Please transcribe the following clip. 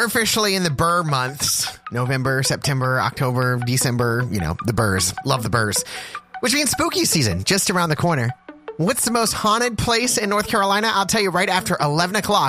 officially in the Burr months. November, September, October, December, the Burrs. Love the Burrs. Which means spooky season, just around the corner. What's the most haunted place in North Carolina? I'll tell you right after 11 o'clock